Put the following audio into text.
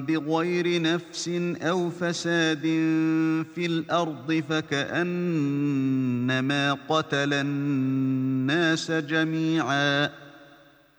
بغير نفس أو فساد في الأرض فكأنما قتل الناس جميعا